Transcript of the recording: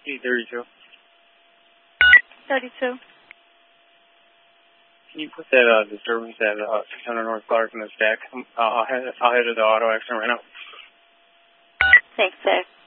32. 32. Can you put that disturbance at 600 North Clark in the stack? I'll head to the auto accident right now. Thanks, sir.